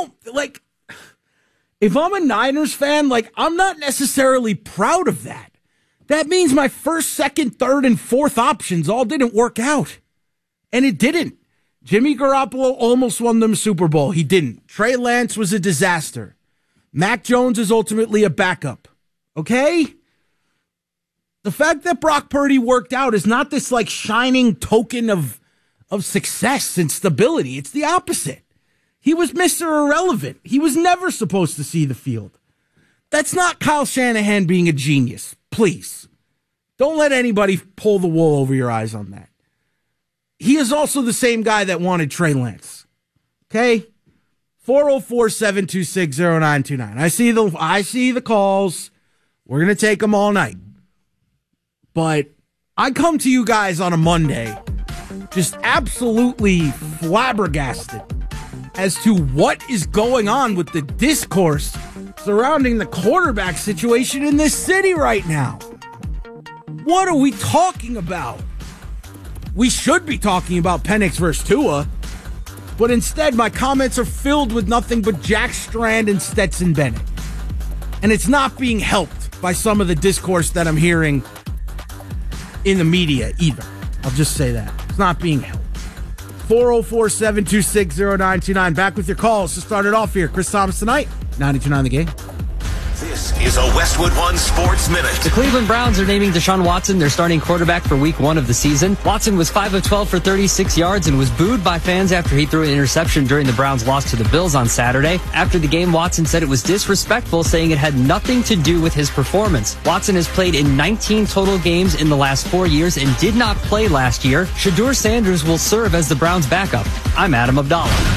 if I'm a Niners fan, I'm not necessarily proud of that. That means my first, second, third, and fourth options all didn't work out. And it didn't. Jimmy Garoppolo almost won them a Super Bowl. He didn't. Trey Lance was a disaster. Mac Jones is ultimately a backup. Okay? The fact that Brock Purdy worked out is not this shining token of success and stability. It's the opposite. He was Mr. Irrelevant. He was never supposed to see the field. That's not Kyle Shanahan being a genius. Please. Don't let anybody pull the wool over your eyes on that. He is also the same guy that wanted Trey Lance. Okay? 404-726-0929. I see the calls. We're going to take them all night. But I come to you guys on a Monday just absolutely flabbergasted as to what is going on with the discourse surrounding the quarterback situation in this city right now. What are we talking about? We should be talking about Penix versus Tua, but instead my comments are filled with nothing but Jack Strand and Stetson Bennett. And it's not being helped by some of the discourse that I'm hearing in the media either. I'll just say that. It's not being helped. 404-726-0929. Back with your calls to start it off here. Chris Thomas tonight, 92.9 The Game. This is a Westwood One Sports Minute. The Cleveland Browns are naming Deshaun Watson their starting quarterback for week 1 of the season. Watson was 5 of 12 for 36 yards and was booed by fans after he threw an interception during the Browns' loss to the Bills on Saturday. After the game, Watson said it was disrespectful, saying it had nothing to do with his performance. Watson has played in 19 total games in the last 4 years and did not play last year. Shedeur Sanders will serve as the Browns' backup. I'm Adam Abdallah.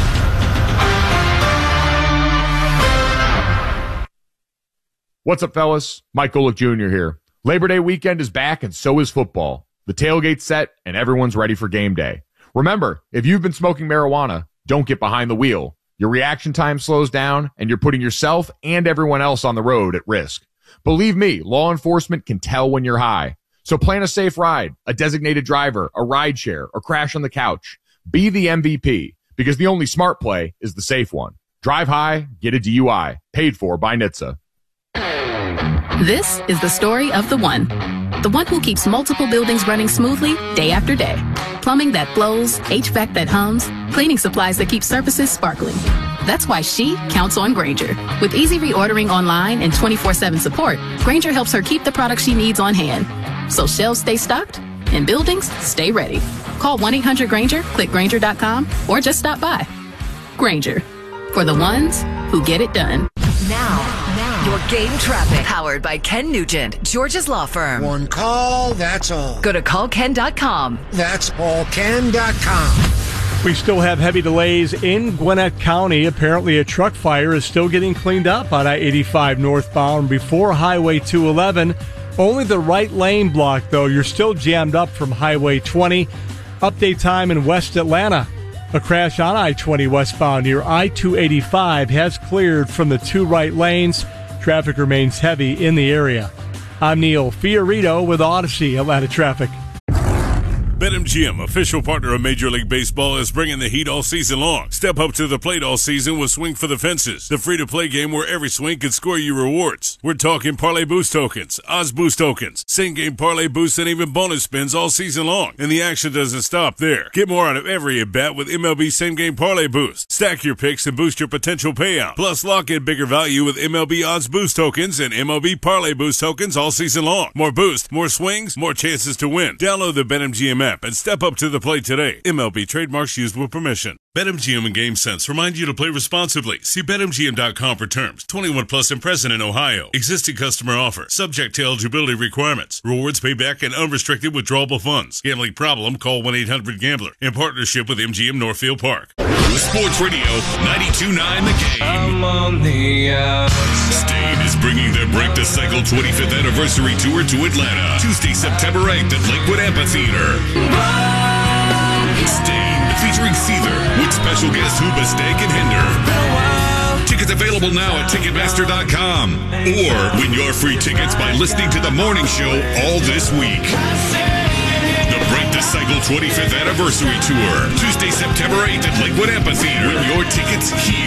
What's up, fellas? Mike Golick Jr. here. Labor Day weekend is back, and so is football. The tailgate's set, and everyone's ready for game day. Remember, if you've been smoking marijuana, don't get behind the wheel. Your reaction time slows down, and you're putting yourself and everyone else on the road at risk. Believe me, law enforcement can tell when you're high. So plan a safe ride, a designated driver, a ride share, or crash on the couch. Be the MVP, because the only smart play is the safe one. Drive high, get a DUI. Paid for by NHTSA. This is the story of the one who keeps multiple buildings running smoothly day after day. Plumbing that flows, HVAC that hums, cleaning supplies that keep surfaces sparkling. That's why she counts on Grainger. With easy reordering online and 24/7 support, Grainger helps her keep the products she needs on hand. So shelves stay stocked and buildings stay ready. Call 1-800-GRAINGER, click Grainger.com, or just stop by. Grainger, for the ones who get it done. Now, your game traffic. Powered by Ken Nugent, George's Law Firm. One call, that's all. Go to callken.com. That's allken.com. We still have heavy delays in Gwinnett County. Apparently, a truck fire is still getting cleaned up on I-85 northbound before Highway 211. Only the right lane blocked, though. You're still jammed up from Highway 20. Update time in West Atlanta. A crash on I-20 westbound near I-285 has cleared from the 2 right lanes. Traffic remains heavy in the area. I'm Neil Fiorito with Odyssey Atlanta Traffic. BetMGM, official partner of Major League Baseball, is bringing the heat all season long. Step up to the plate all season with Swing for the Fences, the free-to-play game where every swing can score you rewards. We're talking Parlay Boost tokens, Odds Boost tokens, same-game Parlay Boosts, and even bonus spins all season long. And the action doesn't stop there. Get more out of every at-bat with MLB Same-Game Parlay Boost. Stack your picks and boost your potential payout. Plus, lock in bigger value with MLB Odds Boost tokens and MLB Parlay Boost tokens all season long. More boost, more swings, more chances to win. Download the BetMGM app and step up to the plate today. MLB trademarks used with permission. BetMGM and GameSense remind you to play responsibly. See BetMGM.com for terms. 21 plus and present in Ohio. Existing customer offer. Subject to eligibility requirements. Rewards payback and unrestricted withdrawable funds. Gambling problem? Call 1-800-GAMBLER. In partnership with MGM Northfield Park. Sports Radio 92.9 The Game. I'm on the Staind is bringing their Break the Cycle 25th anniversary tour to Atlanta. Tuesday, September 8th at Lakewood Amphitheater. Staind featuring Seether with special guests Hooba Stank and Hinder. Tickets available now at Ticketmaster.com. Or win your free tickets by listening to the morning show all this week. The Break the Cycle 25th Anniversary Tour. Tuesday, September 8th at Lakewood Amphitheater. Win your tickets here.